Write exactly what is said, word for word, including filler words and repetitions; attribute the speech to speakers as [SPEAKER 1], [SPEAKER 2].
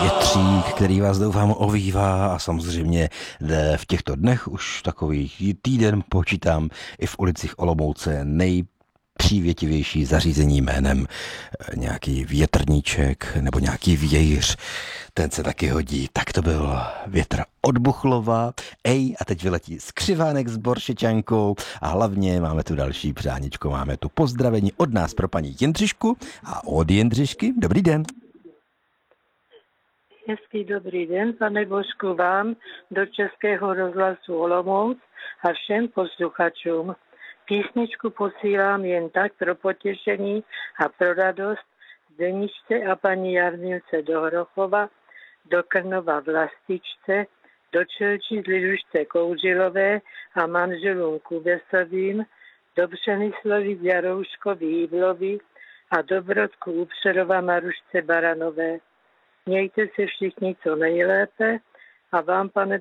[SPEAKER 1] větřík, který vás doufám ovívá a samozřejmě v těchto dnech už takový týden počítám i v ulicích Olomouce nejpřívětivější zařízení jménem nějaký větrníček nebo nějaký vějíř. Ten se taky hodí. Tak to byl větr od Buchlova. Ej, a teď vyletí skřivánek s boršečankou a hlavně máme tu další přáničko. Máme tu pozdravení od nás pro paní Jindřišku a od Jindřišky. Dobrý den.
[SPEAKER 2] Hezký dobrý den, pane Božku, vám do Českého rozhlasu Olomouc a všem posluchačům. Písničku posílám jen tak pro potěšení a pro radost Zeničce a paní Jarmilce do Hrochova, do Krnova Vlastičce, do Čelčí Lidušce Kouřilové a manželům Kubesovým, do Přemyslovi Jarouškovi Jíblovi a do Brodku u Přerova Marušce Baranové. Mějte se všichni co nejlépe a vám, pane